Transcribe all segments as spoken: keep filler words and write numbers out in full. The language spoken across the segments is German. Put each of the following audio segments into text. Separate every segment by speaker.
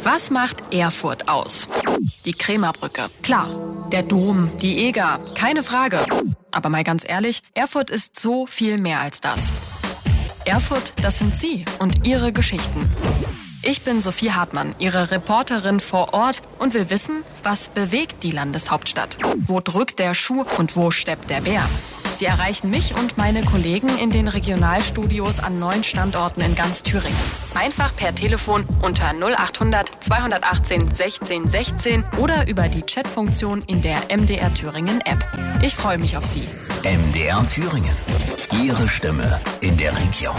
Speaker 1: Was macht Erfurt aus? Die Krämerbrücke. Klar. Der Dom, die Eger. Keine Frage. Aber mal ganz ehrlich, Erfurt ist so viel mehr als das. Erfurt, das sind Sie und Ihre Geschichten. Ich bin Sophie Hartmann, Ihre Reporterin vor Ort und will wissen, was bewegt die Landeshauptstadt? Wo drückt der Schuh und wo steppt der Bär? Sie erreichen mich und meine Kollegen in den Regionalstudios an neun Standorten in ganz Thüringen. Einfach per Telefon unter null acht hundert zweihundertachtzehn sechzehn sechzehn oder über die Chatfunktion in der M D R Thüringen App. Ich freue mich auf Sie.
Speaker 2: M D R Thüringen. Ihre Stimme in der Region.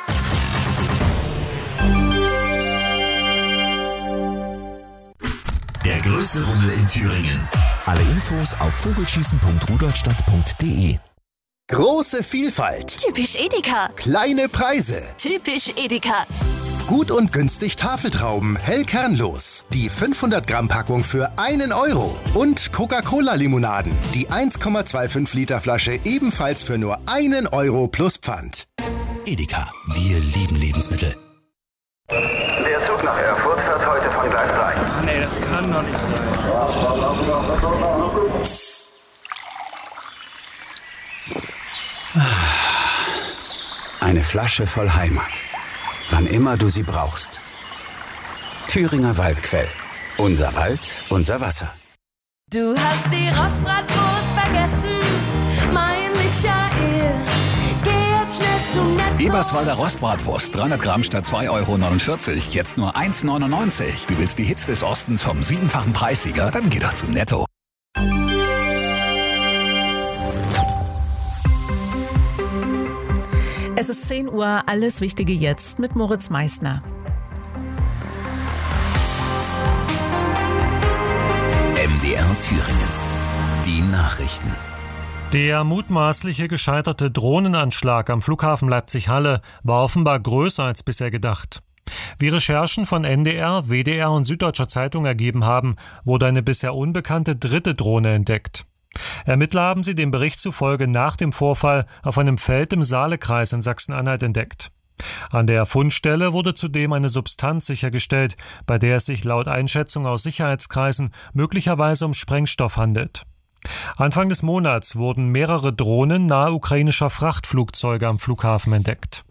Speaker 2: Der größte Rummel in Thüringen. Alle Infos auf vogelschießen punkt rudolstadt punkt de.
Speaker 3: Große Vielfalt.
Speaker 4: Typisch Edeka.
Speaker 3: Kleine Preise.
Speaker 4: Typisch Edeka.
Speaker 3: Gut und günstig Tafeltrauben, hell kernlos. Die fünfhundert Gramm Packung für einen Euro. Und Coca-Cola-Limonaden. Die eins Komma fünfundzwanzig Liter Flasche ebenfalls für nur einen Euro plus Pfand.
Speaker 2: Edeka, wir lieben Lebensmittel.
Speaker 5: Der Zug nach Erfurt fährt heute von Gleis drei.
Speaker 6: Ah, nee, das kann doch nicht sein.
Speaker 7: Eine Flasche voll Heimat. Wann immer du sie brauchst. Thüringer Waldquell. Unser Wald, unser Wasser.
Speaker 8: Du hast die Rostbratwurst vergessen, mein Michael. Geh jetzt schnell zu Netto.
Speaker 9: Eberswalder Rostbratwurst, dreihundert Gramm statt zwei Euro neunundvierzig. Jetzt nur eins neunundneunzig. Du willst die Hits des Ostens vom siebenfachen Preissieger? Dann geh doch zu Netto.
Speaker 10: Es ist zehn Uhr, alles Wichtige jetzt mit Moritz Meissner.
Speaker 2: M D R Thüringen. Die Nachrichten.
Speaker 11: Der mutmaßliche gescheiterte Drohnenanschlag am Flughafen Leipzig-Halle war offenbar größer als bisher gedacht. Wie Recherchen von N D R, W D R und Süddeutscher Zeitung ergeben haben, wurde eine bisher unbekannte dritte Drohne entdeckt. Ermittler haben sie dem Bericht zufolge nach dem Vorfall auf einem Feld im Saalekreis in Sachsen-Anhalt entdeckt. An der Fundstelle wurde zudem eine Substanz sichergestellt, bei der es sich laut Einschätzung aus Sicherheitskreisen möglicherweise um Sprengstoff handelt. Anfang des Monats wurden mehrere Drohnen nahe ukrainischer Frachtflugzeuge am Flughafen entdeckt.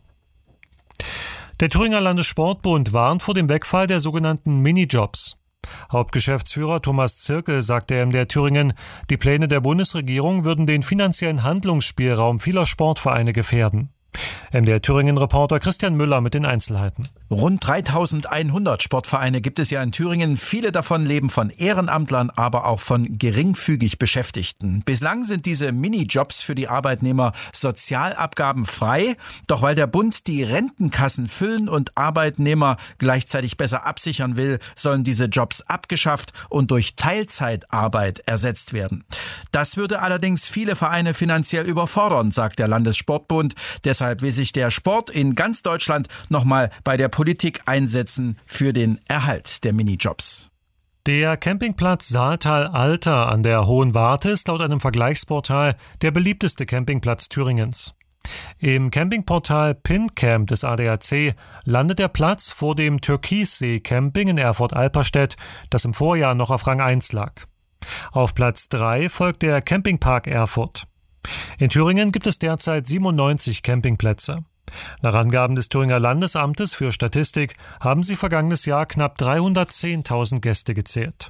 Speaker 11: Der Thüringer Landessportbund warnt vor dem Wegfall der sogenannten Minijobs. Hauptgeschäftsführer Thomas Zirkel sagte M D R Thüringen, die Pläne der Bundesregierung würden den finanziellen Handlungsspielraum vieler Sportvereine gefährden. M D R Thüringen-Reporter Christian Müller mit den Einzelheiten.
Speaker 12: Rund dreitausendeinhundert Sportvereine gibt es ja in Thüringen. Viele davon leben von Ehrenamtlern, aber auch von geringfügig Beschäftigten. Bislang sind diese Minijobs für die Arbeitnehmer sozialabgabenfrei. Doch weil der Bund die Rentenkassen füllen und Arbeitnehmer gleichzeitig besser absichern will, sollen diese Jobs abgeschafft und durch Teilzeitarbeit ersetzt werden. Das würde allerdings viele Vereine finanziell überfordern, sagt der Landessportbund. Deshalb will sich der Sport in ganz Deutschland nochmal bei der Politik einsetzen für den Erhalt der Minijobs.
Speaker 11: Der Campingplatz Saaltal-Alter an der Hohen Warte ist laut einem Vergleichsportal der beliebteste Campingplatz Thüringens. Im Campingportal PinCamp des A D A C landet der Platz vor dem Türkissee Camping in Erfurt-Alperstedt, das im Vorjahr noch auf Rang eins lag. Auf Platz drei folgt der Campingpark Erfurt. In Thüringen gibt es derzeit siebenundneunzig Campingplätze. Nach Angaben des Thüringer Landesamtes für Statistik haben sie vergangenes Jahr knapp dreihundertzehntausend Gäste gezählt.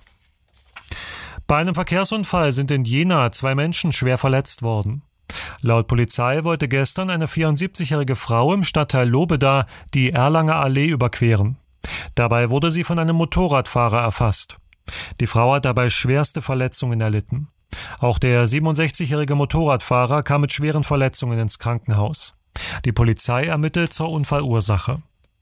Speaker 11: Bei einem Verkehrsunfall sind in Jena zwei Menschen schwer verletzt worden. Laut Polizei wollte gestern eine vierundsiebzigjährige Frau im Stadtteil Lobeda die Erlanger Allee überqueren. Dabei wurde sie von einem Motorradfahrer erfasst. Die Frau hat dabei schwerste Verletzungen erlitten. Auch der siebenundsechzigjährige Motorradfahrer kam mit schweren Verletzungen ins Krankenhaus. Die Polizei ermittelt zur Unfallursache.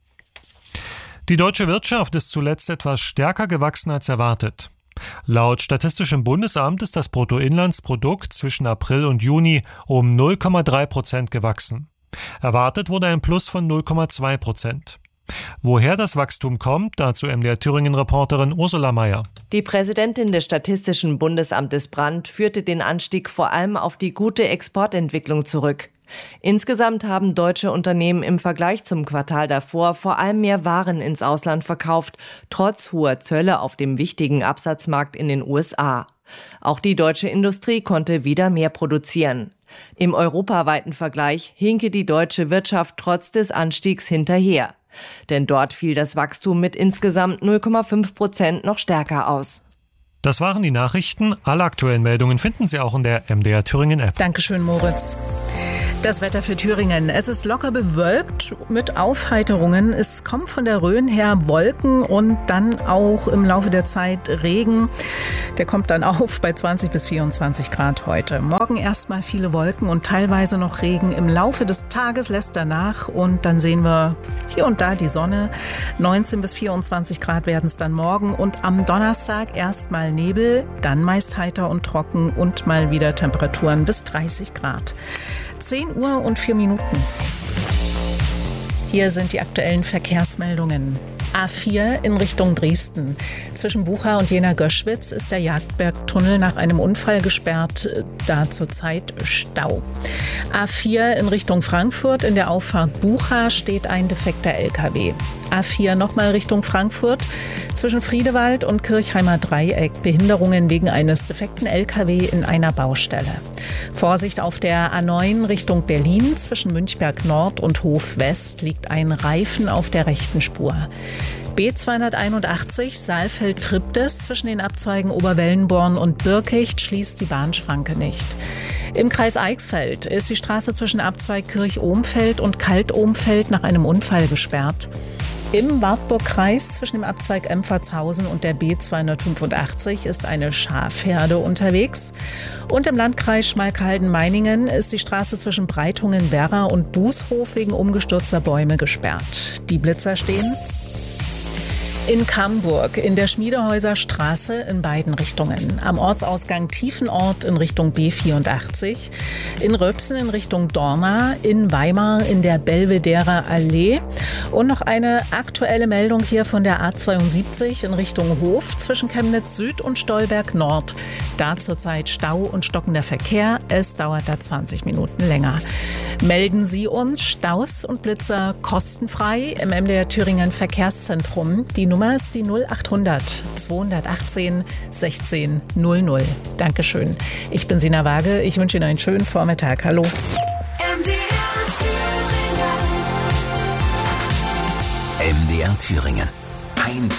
Speaker 11: Die deutsche Wirtschaft ist zuletzt etwas stärker gewachsen als erwartet. Laut Statistischem Bundesamt ist das Bruttoinlandsprodukt zwischen April und Juni um null Komma drei Prozent gewachsen. Erwartet wurde ein Plus von null Komma zwei Prozent. Woher das Wachstum kommt, dazu M D R Thüringen-Reporterin Ursula Mayer.
Speaker 13: Die Präsidentin des Statistischen Bundesamtes Brandt führte den Anstieg vor allem auf die gute Exportentwicklung zurück. Insgesamt haben deutsche Unternehmen im Vergleich zum Quartal davor vor allem mehr Waren ins Ausland verkauft, trotz hoher Zölle auf dem wichtigen Absatzmarkt in den U S A. Auch die deutsche Industrie konnte wieder mehr produzieren. Im europaweiten Vergleich hinke die deutsche Wirtschaft trotz des Anstiegs hinterher. Denn dort fiel das Wachstum mit insgesamt null Komma fünf Prozent noch stärker aus.
Speaker 11: Das waren die Nachrichten. Alle aktuellen Meldungen finden Sie auch in der M D R Thüringen App.
Speaker 10: Dankeschön, Moritz. Das Wetter für Thüringen. Es ist locker bewölkt mit Aufheiterungen. Es kommt von der Rhön her Wolken und dann auch im Laufe der Zeit Regen. Der kommt dann auf bei zwanzig bis vierundzwanzig Grad heute. Morgen erstmal viele Wolken und teilweise noch Regen. Im Laufe des Tages lässt er nach und dann sehen wir hier und da die Sonne. neunzehn bis vierundzwanzig Grad werden es dann morgen und am Donnerstag erstmal Nebel, dann meist heiter und trocken und mal wieder Temperaturen bis dreißig Grad. zehn Uhr und vier Minuten. Hier sind die aktuellen Verkehrsmeldungen. A vier in Richtung Dresden. Zwischen Bucha und Jena-Göschwitz ist der Jagdbergtunnel nach einem Unfall gesperrt, da zurzeit Stau. A vier in Richtung Frankfurt, in der Auffahrt Bucha steht ein defekter L K W. A vier nochmal Richtung Frankfurt, zwischen Friedewald und Kirchheimer Dreieck, Behinderungen wegen eines defekten L K W in einer Baustelle. Vorsicht auf der A neun Richtung Berlin, zwischen Münchberg Nord und Hof West liegt ein Reifen auf der rechten Spur. B zweihunderteinundachtzig Saalfeld-Triptis zwischen den Abzweigen Oberwellenborn und Birkicht schließt die Bahnschranke nicht. Im Kreis Eichsfeld ist die Straße zwischen Abzweig Kirch-Ohmfeld und Kalt-Ohmfeld nach einem Unfall gesperrt. Im Wartburgkreis zwischen dem Abzweig Empfatshausen und der B zweihundertfünfundachtzig ist eine Schafherde unterwegs. Und im Landkreis Schmalkalden-Meiningen ist die Straße zwischen Breitungen-Werra und Bußhof wegen umgestürzter Bäume gesperrt. Die Blitzer stehen in Camburg in der Schmiedehäuser Straße in beiden Richtungen. Am Ortsausgang Tiefenort in Richtung B vierundachtzig, in Röpsen in Richtung Dorna, in Weimar in der Belvederer Allee und noch eine aktuelle Meldung hier von der A zweiundsiebzig in Richtung Hof zwischen Chemnitz Süd und Stolberg Nord. Da zurzeit Stau und stockender Verkehr. Es dauert da zwanzig Minuten länger. Melden Sie uns Staus und Blitzer kostenfrei im M D R Thüringen Verkehrszentrum. Die Nummer ist die null achthundert zweihundertachtzehn sechzehn null null. Dankeschön. Ich bin Sina Waage. Ich wünsche Ihnen einen schönen Vormittag. Hallo.
Speaker 2: M D R Thüringen. M D R Thüringen.